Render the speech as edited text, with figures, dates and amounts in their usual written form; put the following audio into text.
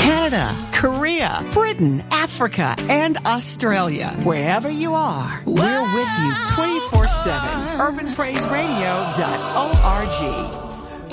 Canada, Korea, Britain, Africa, and Australia. Wherever you are, we're with you 24/7. UrbanPraiseRadio.org.